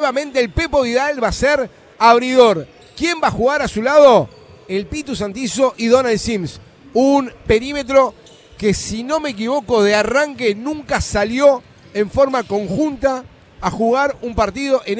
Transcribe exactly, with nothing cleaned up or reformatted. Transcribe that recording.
nuevamente el Pepo Vidal va a ser abridor. ¿Quién va a jugar a su lado? El Pitu Santizo y Donald Sims. Un perímetro que, si no me equivoco, de arranque nunca salió en forma conjunta a jugar un partido en